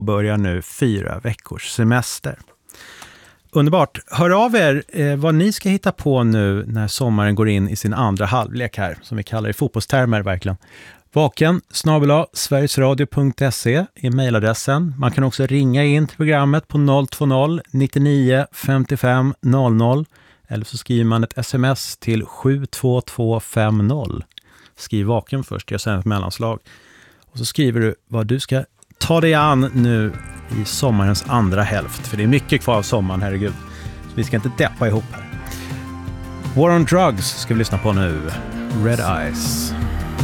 börjar nu 4 veckors semester. Underbart. Hör av er vad ni ska hitta på nu när sommaren går in i sin andra halvlek här, som vi kallar i fotbollstermer verkligen. vaken@sverigesradio.se är mejladressen. Man kan också ringa in till programmet på 020 99 55 00 eller så skriver man ett sms till 72250. Skriv vaken först, jag säger ett mellanslag. Och så skriver du vad du ska ta dig an nu i sommarens andra hälft. För det är mycket kvar av sommaren, herregud. Så vi ska inte deppa ihop här. War on Drugs ska vi lyssna på nu. Red Eyes.